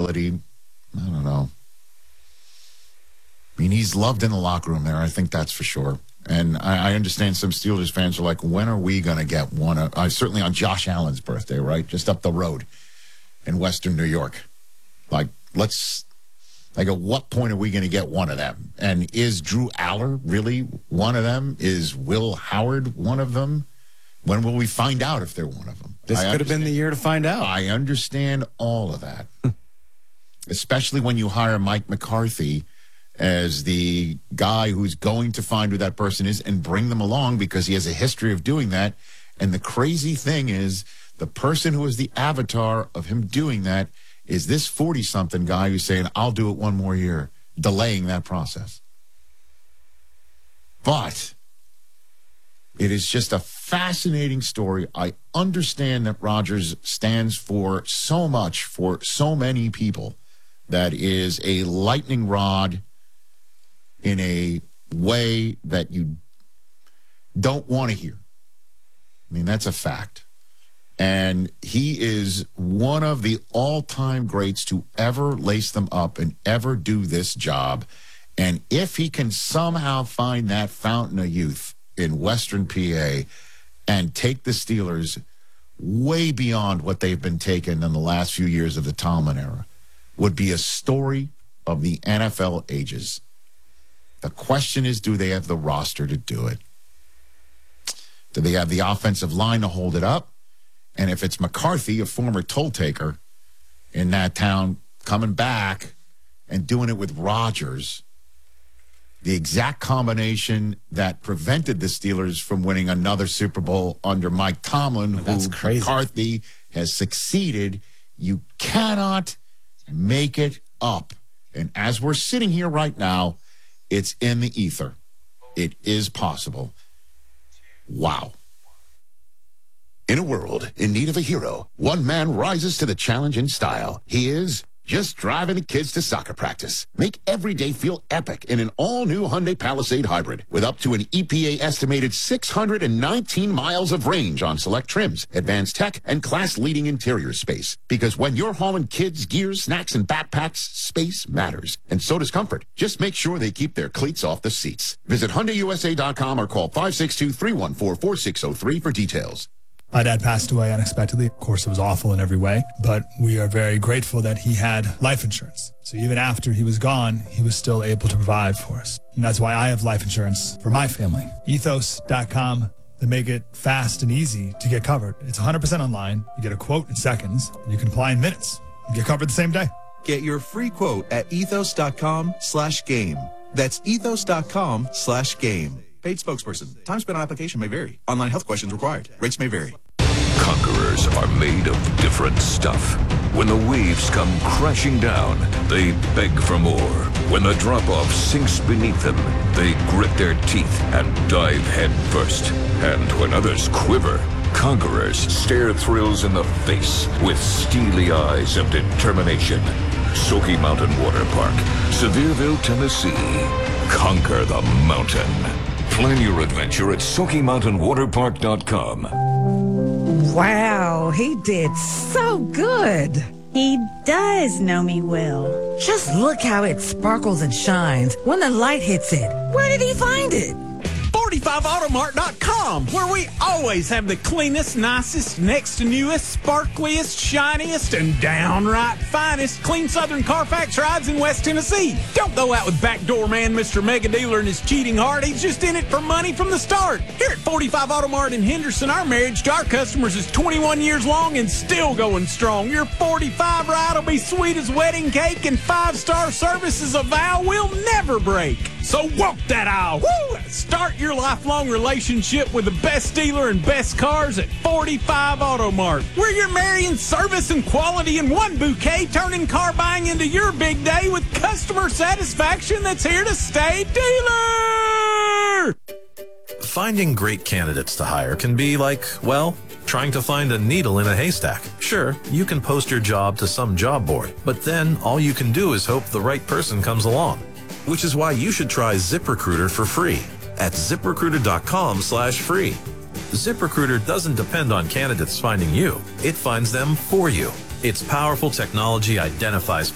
ability, I don't know. I mean, he's loved in the locker room there. I think that's for sure. And I understand some Steelers fans are like, when are we going to get one? Certainly on Josh Allen's birthday, right? Just up the road in Western New York. Like, at what point are we going to get one of them? And is Drew Aller really one of them? Is Will Howard one of them? When will we find out if they're one of them? This could have been the year to find out. I understand all of that. Especially when you hire Mike McCarthy as the guy who's going to find who that person is and bring them along because he has a history of doing that. And the crazy thing is the person who is the avatar of him doing that is this 40-something guy who's saying, I'll do it one more year, delaying that process. But it is just a fascinating story. I understand that Rodgers stands for so much for so many people. That is a lightning rod in a way that you don't want to hear. I mean, that's a fact. And he is one of the all-time greats to ever lace them up and ever do this job. And if he can somehow find that fountain of youth in Western PA and take the Steelers way beyond what they've been taken in the last few years of the Tomlin era, would be a story of the NFL ages. The question is, do they have the roster to do it? Do they have the offensive line to hold it up? And if it's McCarthy, a former toll taker in that town, coming back and doing it with Rodgers, the exact combination that prevented the Steelers from winning another Super Bowl under Mike Tomlin, who McCarthy has succeeded, you cannot make it up. And as we're sitting here right now, it's in the ether. It is possible. Wow. In a world in need of a hero, one man rises to the challenge in style. He is just driving the kids to soccer practice. Make every day feel epic in an all-new Hyundai Palisade Hybrid with up to an EPA estimated 619 miles of range on select trims, advanced tech, and class-leading interior space. Because when you're hauling kids, gears, snacks, and backpacks, space matters. And so does comfort. Just make sure they keep their cleats off the seats. Visit HyundaiUSA.com or call 562-314-4603 for details. My dad passed away unexpectedly. Of course, it was awful in every way, but we are very grateful that he had life insurance. So even after he was gone, he was still able to provide for us. And that's why I have life insurance for my family. Ethos.com. They make it fast and easy to get covered. It's 100% online. You get a quote in seconds. And you can apply in minutes. You get covered the same day. Get your free quote at ethos.com/game. That's ethos.com/game. Paid spokesperson. Time spent on application may vary. Online health questions required. Rates may vary. Conquerors are made of different stuff. When the waves come crashing down, they beg for more. When the drop-off sinks beneath them, they grit their teeth and dive head first. And when others quiver, conquerors stare thrills in the face with steely eyes of determination. Smoky Mountain Water Park, Sevierville, Tennessee. Conquer the mountain. Plan your adventure at SmokyMountainWaterPark.com. Wow, he did so good. He does know me well. Just look how it sparkles and shines when the light hits it. Where did he find it? 45automart.com, where we always have the cleanest, nicest, next to newest, sparkliest, shiniest, and downright finest clean Southern Carfax rides in West Tennessee. Don't go out with backdoor man Mr. Mega Dealer and his cheating heart. He's just in it for money from the start. Here at 45 Automart in Henderson, our marriage to our customers is 21 years long and still going strong. Your 45 ride will be sweet as wedding cake, and 5-star service is a vow we'll never break. So walk that aisle. Woo! Start your lifelong relationship with the best dealer and best cars at 45 Automart, where you're marrying service and quality in one bouquet, turning car buying into your big day with customer satisfaction that's here to stay. Dealer! Finding great candidates to hire can be like, well, trying to find a needle in a haystack. Sure, you can post your job to some job board, but then all you can do is hope the right person comes along. Which is why you should try ZipRecruiter for free at ZipRecruiter.com/free. ZipRecruiter doesn't depend on candidates finding you. It finds them for you. Its powerful technology identifies